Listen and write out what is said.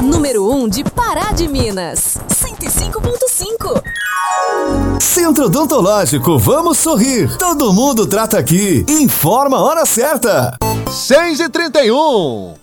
número 1 de Pará de Minas. 105.5. Centro Odontológico, vamos sorrir. Todo mundo trata aqui. Informa a hora certa. 6h31.